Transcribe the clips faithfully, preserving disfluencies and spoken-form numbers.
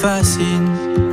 fascine.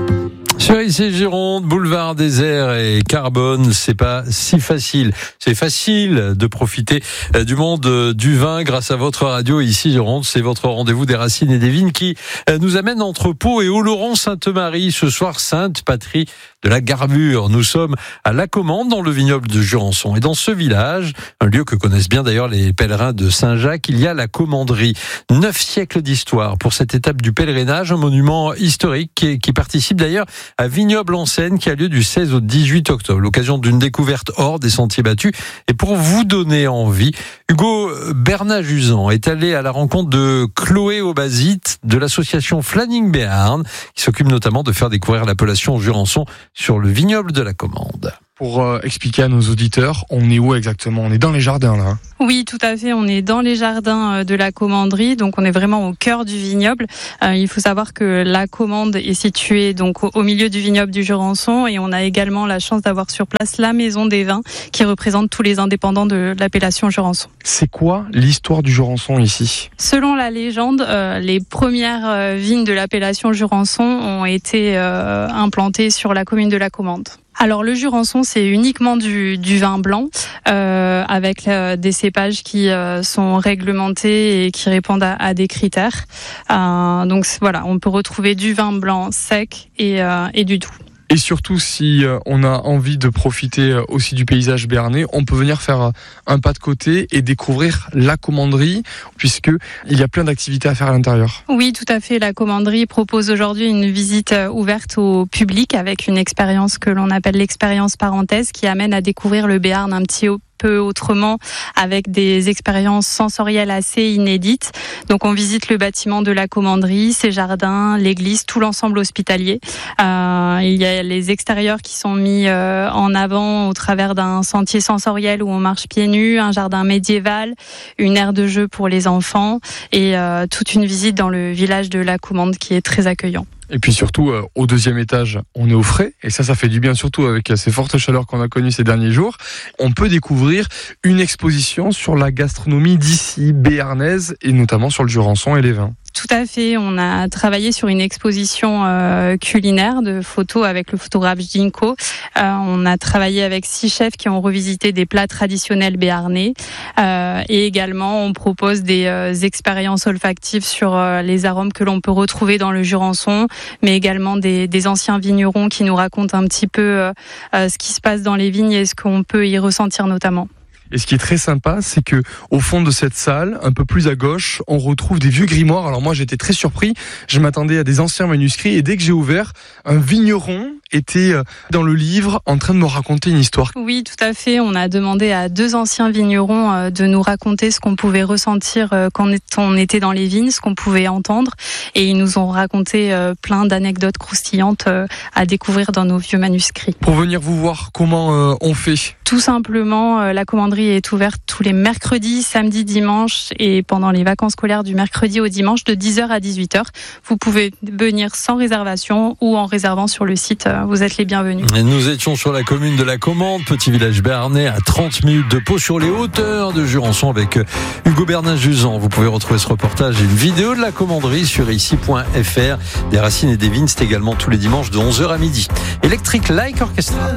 Sur ici Gironde, boulevard désert et carbone, c'est pas si facile. C'est facile de profiter du monde du vin grâce à votre radio ici Gironde. C'est votre rendez-vous des racines et des vignes qui nous amène entre Pau et Oloron-Sainte-Marie. Ce soir, Sainte Patrie de la Garbure. Nous sommes à La Commande dans le vignoble de Jurançon. Et dans ce village, un lieu que connaissent bien d'ailleurs les pèlerins de Saint-Jacques, il y a la commanderie. Neuf siècles d'histoire pour cette étape du pèlerinage, un monument historique qui, qui participe d'ailleurs à Vignoble en Seine qui a lieu du seize au dix-huit octobre. L'occasion d'une découverte hors des sentiers battus. Et pour vous donner envie, Hugo Bernat-Juzan est allé à la rencontre de Chloé Aubazit de l'association Flanning Béarn qui s'occupe notamment de faire découvrir l'appellation Jurançon sur le vignoble de la Commande. Pour euh, expliquer à nos auditeurs, on est où exactement ? On est dans les jardins là. Oui, tout à fait. On est dans les jardins de la commanderie, donc on est vraiment au cœur du vignoble. Euh, il faut savoir que la commande est située donc au, au milieu du vignoble du Jurançon et on a également la chance d'avoir sur place la maison des vins qui représente tous les indépendants de l'appellation Jurançon. C'est quoi l'histoire du Jurançon ici ? Selon la légende, euh, les premières euh, vignes de l'appellation Jurançon ont été euh, implantées sur la commune de la Commande. Alors le Jurançon, c'est uniquement du, du vin blanc euh, avec euh, des cépages qui euh, sont réglementés et qui répondent à, à des critères. Euh, donc voilà, on peut retrouver du vin blanc sec et, euh, et du doux. Et surtout, si on a envie de profiter aussi du paysage béarnais, on peut venir faire un pas de côté et découvrir la commanderie, puisque il y a plein d'activités à faire à l'intérieur. Oui, tout à fait. La commanderie propose aujourd'hui une visite ouverte au public avec une expérience que l'on appelle l'expérience parenthèse, qui amène à découvrir le Béarn un petit peu autrement, avec des expériences sensorielles assez inédites. Donc on visite le bâtiment de la commanderie, ses jardins, l'église, tout l'ensemble hospitalier. Euh, il y a les extérieurs qui sont mis euh, en avant au travers d'un sentier sensoriel où on marche pieds nus, un jardin médiéval, une aire de jeu pour les enfants et euh, toute une visite dans le village de la Commande qui est très accueillant. Et puis surtout, euh, au deuxième étage, on est au frais. Et ça, ça fait du bien, surtout avec ces fortes chaleurs qu'on a connues ces derniers jours. On peut découvrir une exposition sur la gastronomie d'ici, béarnaise, et notamment sur le Jurançon et les vins. Tout à fait. On a travaillé sur une exposition euh, culinaire de photos avec le photographe Ginko. Euh, on a travaillé avec six chefs qui ont revisité des plats traditionnels béarnais. Euh, et également, on propose des euh, expériences olfactives sur euh, les arômes que l'on peut retrouver dans le Jurançon, mais également des, des anciens vignerons qui nous racontent un petit peu euh, euh, ce qui se passe dans les vignes et ce qu'on peut y ressentir notamment. Et ce qui est très sympa, c'est que au fond de cette salle, un peu plus à gauche, on retrouve des vieux grimoires. Alors moi, j'étais très surpris. Je m'attendais à des anciens manuscrits et dès que j'ai ouvert, un vigneron était dans le livre en train de me raconter une histoire. Oui, tout à fait. On a demandé à deux anciens vignerons de nous raconter ce qu'on pouvait ressentir quand on était dans les vignes, ce qu'on pouvait entendre. Et ils nous ont raconté plein d'anecdotes croustillantes à découvrir dans nos vieux manuscrits. Pour venir vous voir, comment on fait ? Tout simplement, la commanderie est ouverte tous les mercredis, samedis, dimanches et pendant les vacances scolaires du mercredi au dimanche de dix heures à dix-huit heures. Vous pouvez venir sans réservation ou en réservant sur le site. Vous êtes les bienvenus. Et nous étions sur la commune de la Commande, petit village béarnais à trente minutes de Pau sur les hauteurs de Jurançon avec Hugo Bernat-Juzan. Vous pouvez retrouver ce reportage et une vidéo de la commanderie sur ici point f r. Des racines et des vignes, c'est également tous les dimanches de onze heures à midi. Electric Light Orchestra.